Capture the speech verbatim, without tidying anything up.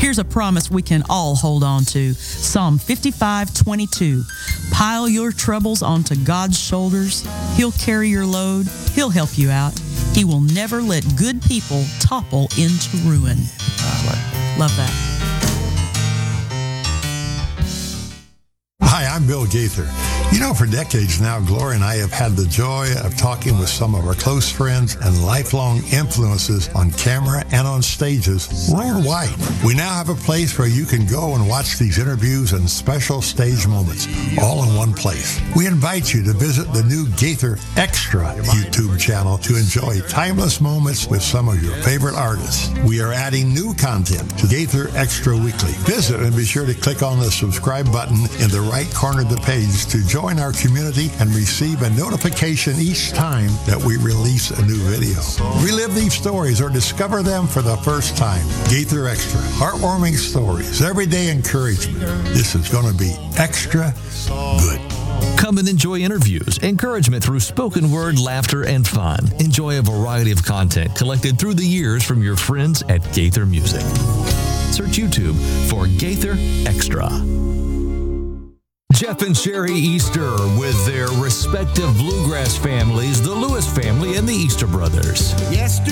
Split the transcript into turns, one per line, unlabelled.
Here's a promise we can all hold on to. Psalm fifty-five twenty-two. Pile your troubles onto God's shoulders. He'll carry your load. He'll help you out. He will never let good people topple into ruin. Love that.
Hi, I'm Bill Gaither. You know, for decades now, Gloria and I have had the joy of talking with some of our close friends and lifelong influences on camera and on stages worldwide. We now have a place where you can go and watch these interviews and special stage moments all in one place. We invite you to visit the new Gaither Extra YouTube channel to enjoy timeless moments with some of your favorite artists. We are adding new content to Gaither Extra Weekly. Visit and be sure to click on the subscribe button in the right corner of the page to join our community and receive a notification each time that we release a new video. Relive these stories or discover them for the first time. Gaither Extra. Heartwarming stories. Everyday encouragement. This is going to be extra good.
Come and enjoy interviews, encouragement through spoken word, laughter, and fun. Enjoy a variety of content collected through the years from your friends at Gaither Music. Search YouTube for Gaither Extra. Jeff and Sherry Easter with their respective bluegrass families, the Lewis family and the Easter Brothers.
Yesterday